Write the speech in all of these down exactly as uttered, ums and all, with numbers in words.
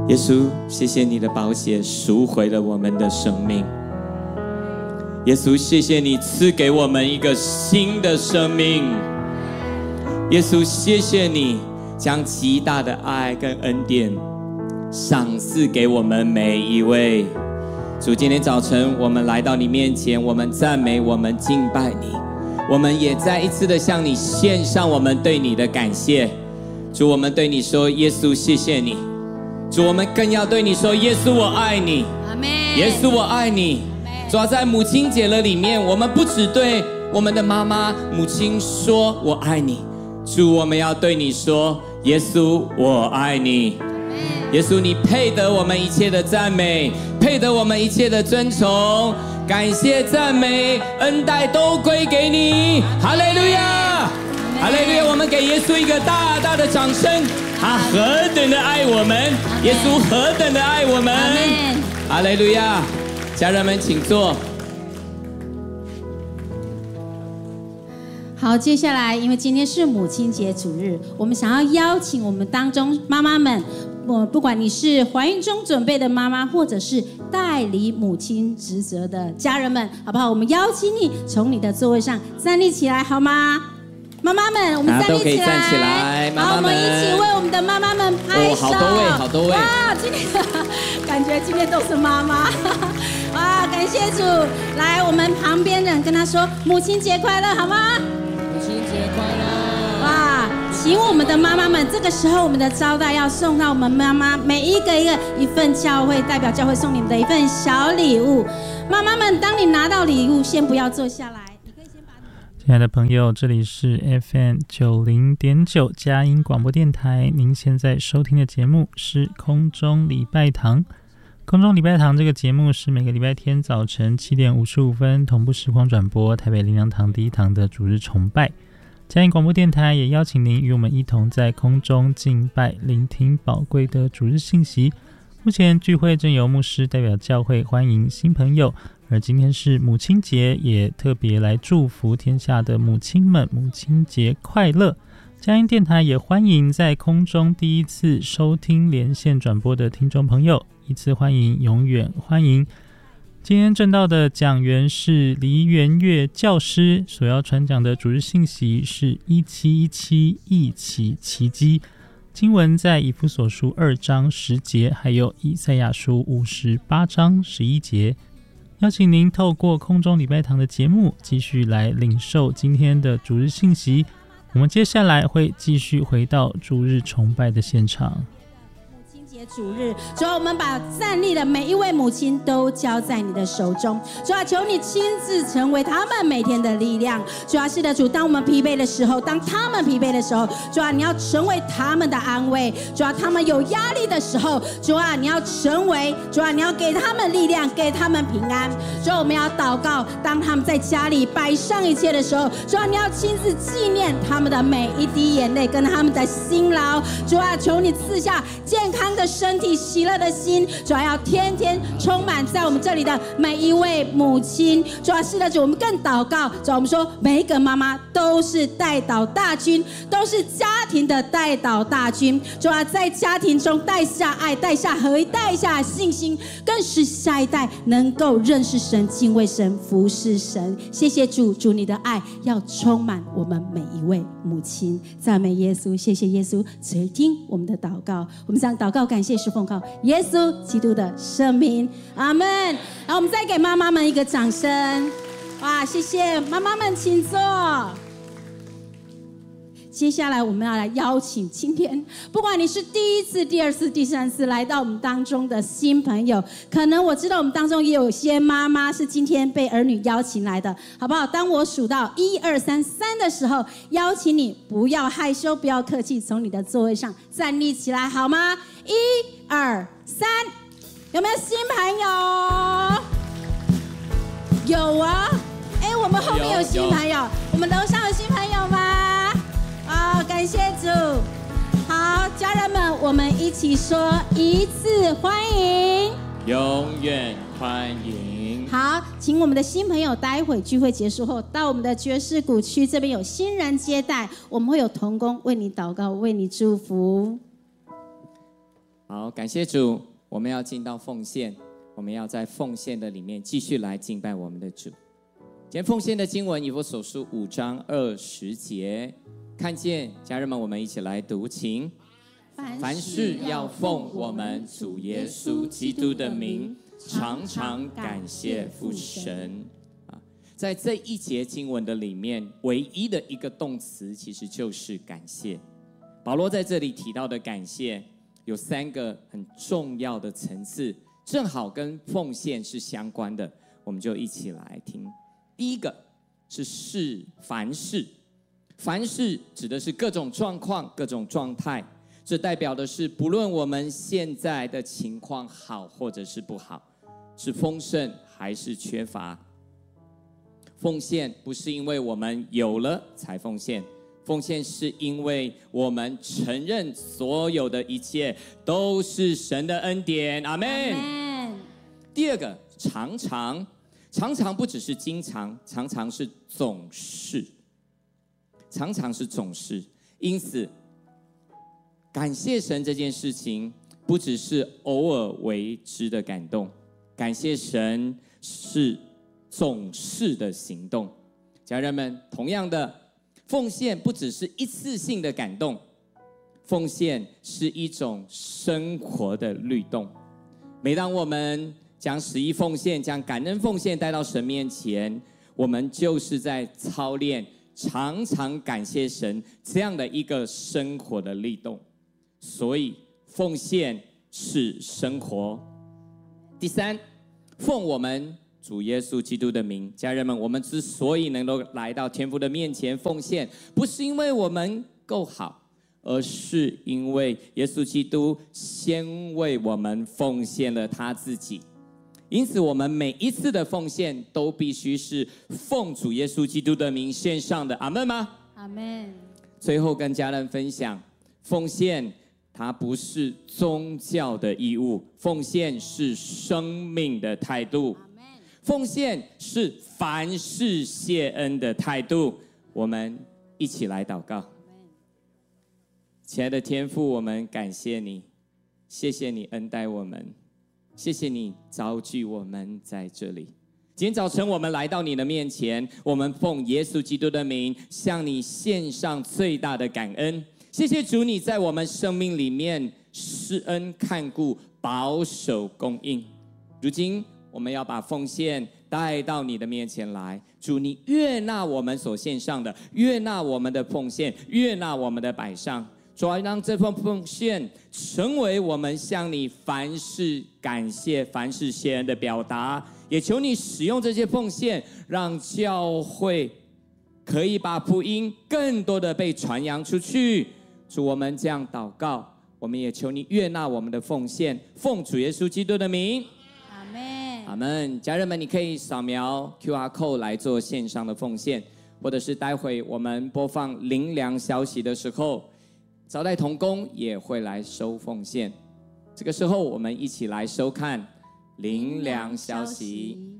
耶稣，谢谢你的宝血赎回了我们的生命。耶稣，谢谢你赐给我们一个新的生命。耶稣，谢谢你将极大的爱跟恩典赏赐给我们每一位。主，今天早晨我们来到你面前，我们赞美，我们敬拜你，我们也再一次的向你献上我们对你的感谢。主，我们对你说，耶稣，谢谢你。主，我们更要对你说，耶稣，我爱你。 阿们。 耶稣，我爱你。主要在母亲节的里面，我们不只对我们的妈妈、母亲说我爱你，主，我们要对你说，耶稣，我爱你。耶稣，你配得我们一切的赞美，配得我们一切的尊崇，感谢、赞美、恩待都归给你。哈利路亚，哈利路亚！我们给耶稣一个大大的掌声。他何等的爱我们，耶稣何等的爱我们。哈利路亚！家人们请坐。 好，接下来因为今天是母亲节主日，我们想要邀请我们当中妈妈们，我不管你是怀孕中准备的妈妈，或者是代理母亲职责的家人们，好不好？我们邀请你从你的座位上站立起来，好吗？妈妈们，我们站立起来， 站起来，妈妈们， 好，我们一起为我们的妈妈们拍手。 哦，好多位，好多位！ 哇，今天感觉今天都是妈妈，哇，感谢主！来，我们旁边人跟他说母亲节快乐，好吗？ 母亲节快乐！ 哇，请我们的妈妈们，这个时候我们的招待要送到我们妈妈每一个一个一份教会代表教会送你们的一份小礼物。妈妈们，当你拿到礼物，先不要坐下来。 亲爱的朋友，这里是 F M 九零点九 佳音广播电台，您现在收听的节目是空中礼拜堂。空中礼拜堂这个节目是每个礼拜天早晨七点五十五分同步实况转播台北灵粮堂第一堂的主日崇拜。佳音广播电台也邀请您与我们一同在空中敬拜，聆听宝贵的主日信息。目前聚会正由牧师代表教会欢迎新朋友，而今天是母亲节，也特别来祝福天下的母亲们，母亲节快乐。佳音电台也欢迎在空中第一次收听连线转播的听众朋友，一次欢迎，永远欢迎。今天正道的讲员是黎元月教师，所要传讲的主日信息是一七一七一起奇迹。经文在以弗所书二章十节，还有以赛亚书五十八章十一节。邀请您透过空中礼拜堂的节目，继续来领受今天的主日信息。我们接下来会继续回到主日崇拜的现场。 主日，主啊，我们把站立的每一位母亲都交在你的手中。主啊，求你亲自成为他们每天的力量。主啊，是的，主，当我们疲惫的时候，当他们疲惫的时候，主啊，你要成为他们的安慰。主啊，他们有压力的时候，主啊，你要成为，主啊，你要给他们力量，给他们平安。主啊，我们要祷告，当他们在家里摆上一切的时候，主啊，你要亲自纪念他们的每一滴眼泪跟他们的辛劳。主啊，求你赐下健康的身体，喜乐的心，主要要天天充满在我们这里的每一位母亲。主要是的，主，我们更祷告，主，我们说每一个妈妈都是代祷大军，都是家庭的代祷大军。主要在家庭中带下爱，带下合一，带下信心，更使下一代能够认识神、敬畏神、服侍神。谢谢主，主你的爱要充满我们每一位母亲。赞美耶稣，谢谢耶稣垂听我们的祷告。我们这样祷告，感谢是奉靠耶稣基督的圣名，阿们。然后我们再给妈妈们一个掌声。哇，谢谢妈妈们，请坐。接下来我们要来邀请今天不管你是第一次、第二次、第三次来到我们当中的新朋友，可能我知道我们当中也有些妈妈是今天被儿女邀请来的，好不好？当我数到一二三三的时候，邀请你不要害羞，不要客气，从你的座位上站立起来，好吗？一二三，有没有新朋友？有啊，哎，我们后面有新朋友，我们楼上有新朋友吗？好，感谢主。好，家人们，我们一起说一次欢迎， 永远欢迎。 好，请我们的新朋友待会聚会结束后到我们的爵士谷区，这边有新人接待，我们会有同工为你祷告，为你祝福。 好，感谢主，我们要进到奉献，我们要在奉献的里面继续来敬拜我们的主。今天奉献的经文以弗所书五章二十节，看见家人们，我们一起来读经。凡事要奉我们主耶稣基督的名，常常感谢父神。啊，在这一节经文的里面，唯一的一个动词其实就是感谢。保罗在这里提到的感谢有三个很重要的层次，正好跟奉献是相关的，我们就一起来听。第一个是事，凡事，凡事指的是各种状况、各种状态，这代表的是不论我们现在的情况好或者是不好，是丰盛还是缺乏。奉献不是因为我们有了才奉献，奉献是因为我们承认所有的一切都是神的恩典。阿们。第二个，常常，常常不只是经常，常常是总是，常常是总是。因此，感谢神这件事情不只是偶尔为之的感动，感谢神是总是的行动。家人们，同样的，奉献不只是一次性的感动，奉献是一种生活的律动。每当我们将十一奉献、将感恩奉献带到神面前，我们就是在操练常常感谢神这样的一个生活的律动。所以奉献是生活。第三，奉我们主耶稣基督的名。家人们，我们之所以能够来到天父的面前奉献，不是因为我们够好，而是因为耶稣基督先为我们奉献了他自己。因此我们每一次的奉献都必须是奉主耶稣基督的名献上的。阿们吗？ 阿们。 最后跟家人分享，奉献它不是宗教的义务，奉献是生命的态度，奉献是凡事谢恩的态度。我们一起来祷告。亲爱的天父，我们感谢你，谢谢你恩待我们，谢谢你召聚我们在这里。今天早晨我们来到你的面前，我们奉耶稣基督的名向你献上最大的感恩。谢谢主，你在我们生命里面施恩看顾、保守供应。如今我们要把奉献带到你的面前来，主，你悦纳我们所献上的，悦纳我们的奉献，悦纳我们的摆上。主啊，让这份奉献成为我们向你凡事感谢、凡事谢恩的表达。也求你使用这些奉献，让教会可以把福音更多的被传扬出去。主，我们这样祷告，我们也求你悦纳我们的奉献，奉主耶稣基督的名。 阿们。 阿们。家人们，你可以扫描 Q R code 来做线上的奉献，或者是待会我们播放灵粮消息的时候，招待同工也会来收奉献。这个时候我们一起来收看灵粮消息。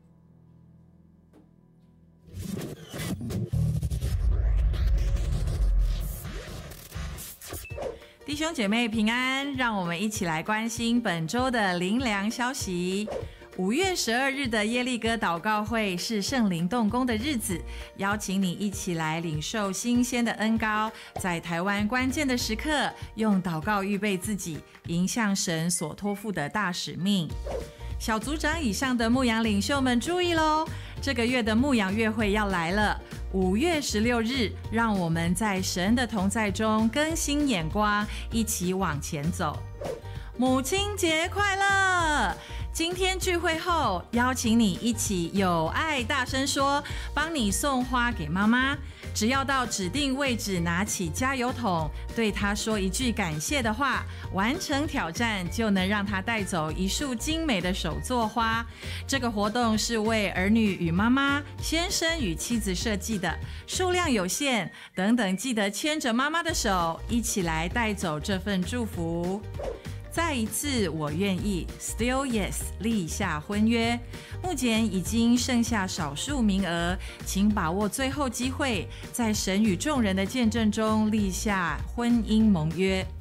弟兄姐妹平安，让我们一起来关心本周的灵粮消息。五月十二日的耶利哥祷告会是圣灵动工的日子，邀请你一起来领受新鲜的恩膏，在台湾关键的时刻，用祷告预备自己，迎向神所托付的大使命。小组长以上的牧养领袖们注意咯，这个月的牧养月会要来了。五月十六日，让我们在神的同在中更新眼光，一起往前走。母亲节快乐！今天聚会后，邀请你一起有爱大声说，帮你送花给妈妈。只要到指定位置拿起加油桶，对她说一句感谢的话，完成挑战就能让她带走一束精美的手作花。这个活动是为儿女与妈妈、先生与妻子设计的，数量有限，等等记得牵着妈妈的手，一起来带走这份祝福。再一次，我愿意 Still Yes 立下婚约，目前已经剩下少数名额，请把握最后机会，在神与众人的见证中立下婚姻盟约。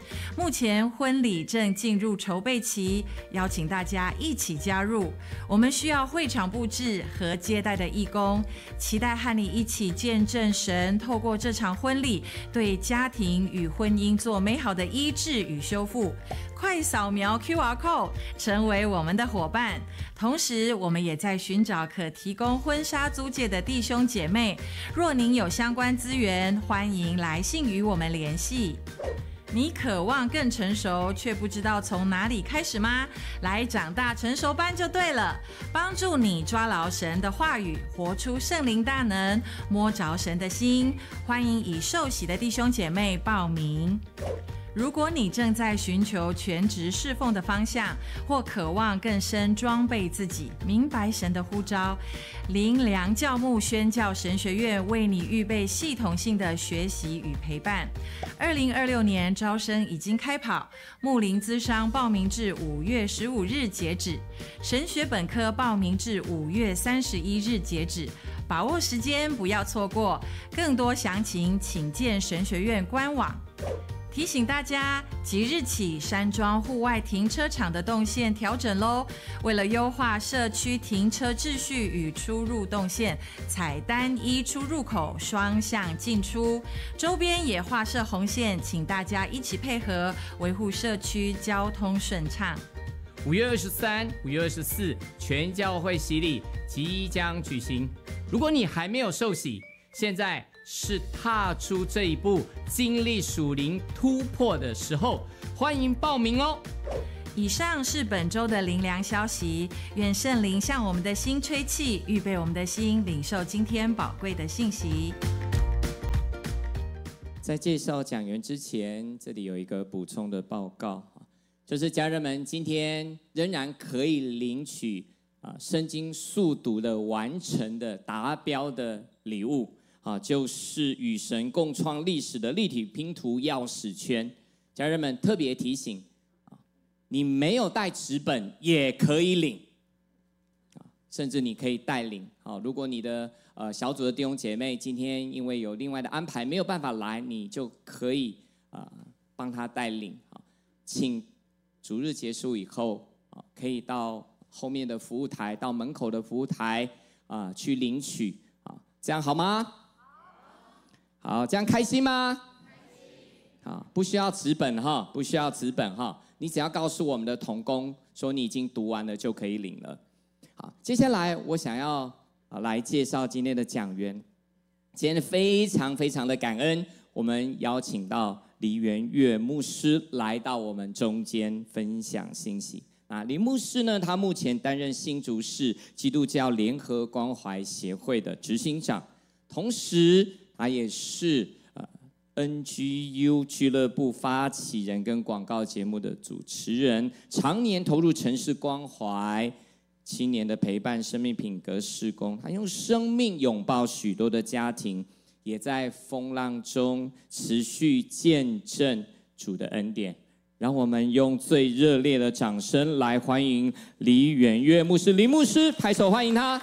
目前婚礼正进入筹备期，邀请大家一起加入。我们需要会场布置和接待的义工，期待和你一起见证神透过这场婚礼对家庭与婚姻做美好的医治与修复。快扫描 Q R code 成为我们的伙伴。同时我们也在寻找可提供婚纱租借的弟兄姐妹，若您有相关资源，欢迎来信与我们联系。你渴望更成熟，却不知道从哪里开始吗？来长大成熟班就对了，帮助你抓牢神的话语，活出圣灵大能，摸着神的心。欢迎以受洗的弟兄姐妹报名。如果你正在寻求全职侍奉的方向，或渴望更深装备自己，明白神的呼召，灵粮教牧宣教神学院为你预备系统性的学习与陪伴。二零二六年招生已经开跑，牧灵咨商报名至五月十五日截止，神学本科报名至五月三十一日截止，把握时间，不要错过。更多详情请见神学院官网。提醒大家，即日起山庄户外停车场的动线调整咯，为了优化社区停车秩序与出入动线，采单一出入口，双向进出，周边也划设红线，请大家一起配合，维护社区交通顺畅。 五月二十三、五月二十四全教会洗礼即将举行，如果你还没有受洗，现在是踏出这一步，经历属灵突破的时候，欢迎报名哦。 以上是本周的灵粮消息，愿圣灵向我们的心吹气，预备我们的心领受今天宝贵的信息。 在介绍讲员之前，这里有一个补充的报告，就是家人们今天仍然可以领取啊圣经速读的完成的达标的礼物。啊，就是与神共创历史的立体拼图钥匙圈。家人们特别提醒啊，你没有带纸本也可以领啊，甚至你可以带领。好，如果你的呃小组的弟兄姐妹今天因为有另外的安排没有办法来，你就可以啊帮他带领啊。请主日结束以后啊，可以到后面的服务台，到门口的服务台啊去领取啊，这样好吗？好，这样开心吗？开心。好，不需要纸本哈，不需要纸本哈，你只要告诉我们的同工说你已经读完了就可以领了。好，接下来我想要来介绍今天的讲员。今天非常非常的感恩，我们邀请到黎元岳牧师来到我们中间分享信息。那黎牧师呢，他目前担任新竹市基督教联合关怀协会的执行长，同时他也是呃 N G U 俱乐部发起人跟广告节目的主持人，常年投入城市关怀、青年的陪伴、生命品格事工。他用生命拥抱许多的家庭，也在风浪中持续见证主的恩典。让我们用最热烈的掌声来欢迎黎元岳牧师，黎牧师，拍手欢迎他。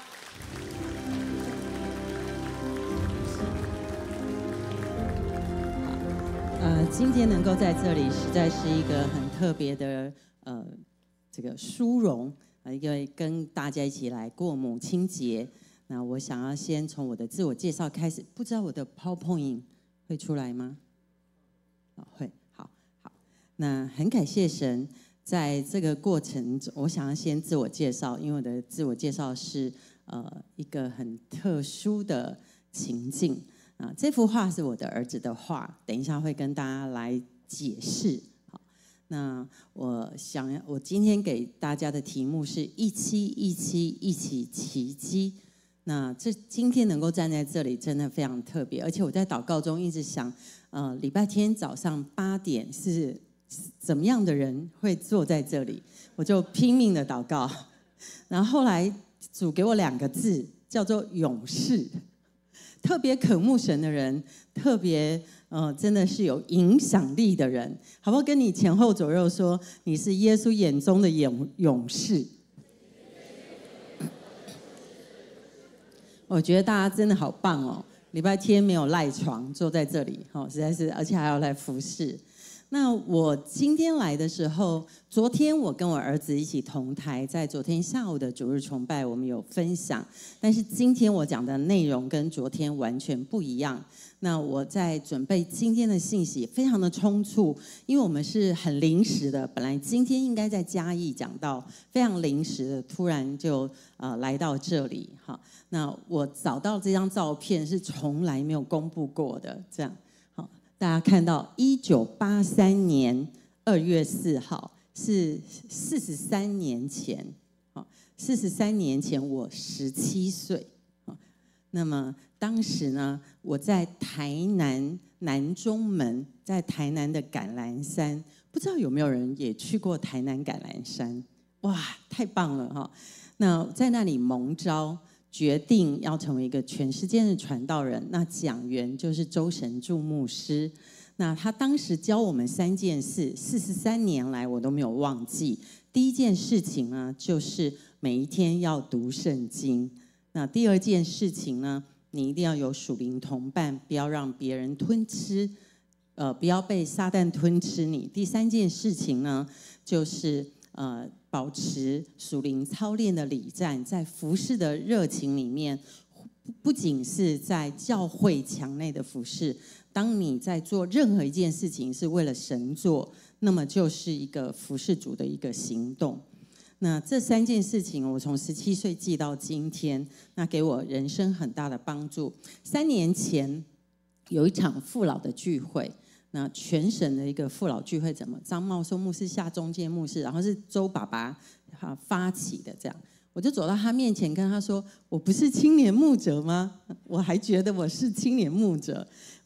呃，今天能够在这里，实在是一个很特别的呃这个殊荣啊，一个跟大家一起来过母亲节。那我想要先从我的自我介绍开始，不知道我的 PowerPoint 会出来吗？哦，会，好，好。那很感谢神，在这个过程中，我想要先自我介绍，因为我的自我介绍是呃一个很特殊的情境。啊，这幅画是我的儿子的画，等一下会跟大家来解释。好，那我想要，我今天给大家的题目是一七一七一起奇迹。那这今天能够站在这里，真的非常特别。而且我在祷告中一直想，呃，礼拜天早上八点是怎么样的人会坐在这里？我就拼命的祷告，然后后来主给我两个字，叫做勇士。特别渴慕神的人，特别呃，真的是有影响力的人，好不好？跟你前后左右说，你是耶稣眼中的勇勇士。我觉得大家真的好棒哦！礼拜天没有赖床，坐在这里，哦，实在是，而且还要来服侍。 那我今天来的时候，昨天我跟我儿子一起同台，在昨天下午的主日崇拜，我们有分享。但是今天我讲的内容跟昨天完全不一样。那我在准备今天的信息，非常的匆促，因为我们是很临时的。本来今天应该在嘉义讲到，非常临时的，突然就呃来到这里哈。那我找到这张照片是从来没有公布过的，这样。大家看到，一九八三年二月四号是四十三年前，四十三年前我十七岁，那么当时呢，我在台南南中门，在台南的橄榄山，不知道有没有人也去过台南橄榄山？哇，太棒了哈！那在那里蒙召，决定要成为一个全世界的传道人，那讲员就是周神助牧师。那他当时教我们三件事，四十三年来我都没有忘记。第一件事情呢，就是每一天要读圣经。那第二件事情呢，你一定要有属灵同伴，不要让别人吞吃，呃，不要被撒旦吞吃你。第三件事情呢，就是呃。保持属灵操练的礼赞，在服事的热情里面，不仅是在教会墙内的服事，当你在做任何一件事情是为了神做，那么就是一个服事主的一个行动。那这三件事情，我从十七岁记到今天，那给我人生很大的帮助。三年前有一场父老的聚会。那全省的一个父老聚会，怎么张茂松牧师下中间牧师，然后是周爸爸发起的，这样我就走到他面前跟他说：“我不是青年牧者吗？我还觉得我是青年牧者。”